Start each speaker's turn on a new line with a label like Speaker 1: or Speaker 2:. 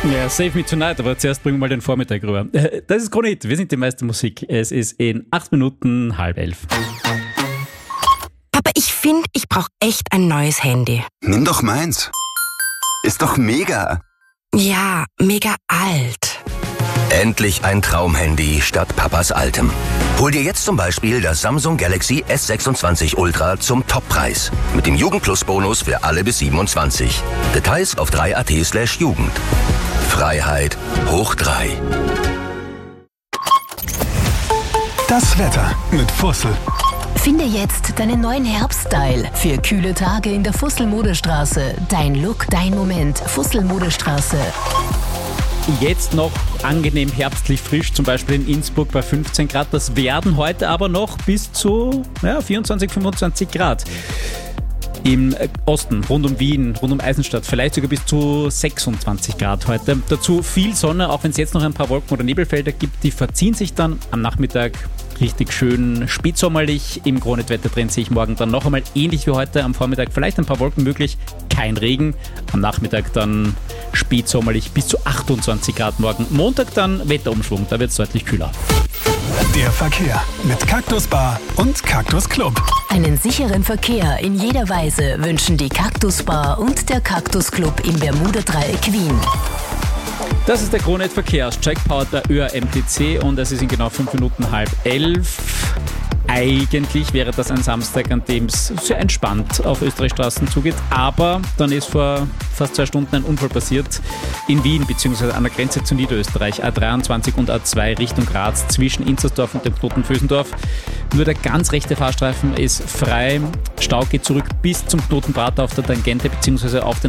Speaker 1: Ja, Save Me Tonight, aber zuerst bringen wir mal den Vormittag rüber. Das ist Krone Hit, wir sind die meiste Musik. Es ist in 8 Minuten 10:30.
Speaker 2: Papa, ich finde, ich brauche echt ein neues Handy.
Speaker 3: Nimm doch meins. Ist doch mega.
Speaker 2: Ja, mega alt.
Speaker 4: Endlich ein Traumhandy statt Papas altem. Hol dir jetzt zum Beispiel das Samsung Galaxy S26 Ultra zum Toppreis. Mit dem Jugend-Plus-Bonus für alle bis 27. Details auf 3.at/Jugend. Freiheit hoch 3.
Speaker 5: Das Wetter mit Fussel.
Speaker 6: Finde jetzt deinen neuen Herbststyle für kühle Tage in der Fussel-Modestraße. Dein Look, dein Moment. Fussel-Modestraße.
Speaker 1: Jetzt noch angenehm herbstlich frisch, zum Beispiel in Innsbruck bei 15 Grad. Das werden heute aber noch bis zu 24, 25 Grad. Im Osten, rund um Wien, rund um Eisenstadt, vielleicht sogar bis zu 26 Grad heute. Dazu viel Sonne, auch wenn es jetzt noch ein paar Wolken- oder Nebelfelder gibt, die verziehen sich dann am Nachmittag richtig schön spätsommerlich. Im Kronit-Wetter drin sehe ich morgen dann noch einmal ähnlich wie heute am Vormittag, vielleicht ein paar Wolken möglich, kein Regen. Am Nachmittag dann spätsommerlich bis zu 28 Grad morgen. Montag dann Wetterumschwung, da wird es deutlich kühler.
Speaker 5: Der Verkehr mit Cactus Bar und Cactus Club.
Speaker 6: Einen sicheren Verkehr in jeder Weise wünschen die Cactus Bar und der Cactus Club im Bermuda-Dreieck Wien.
Speaker 1: Das ist der Krone Hit Verkehrscheck, powered der ÖAMTC und es ist in genau 5 Minuten 10:30. Eigentlich wäre das ein Samstag, an dem es sehr entspannt auf Österreichstraßen zugeht, aber dann ist vor fast 2 Stunden ein Unfall passiert in Wien bzw. an der Grenze zu Niederösterreich, A23 und A2 Richtung Graz zwischen Inzersdorf und dem Knoten-Vösendorf. Nur der ganz rechte Fahrstreifen ist frei, Stau geht zurück bis zum Knoten Prater auf der Tangente bzw. auf den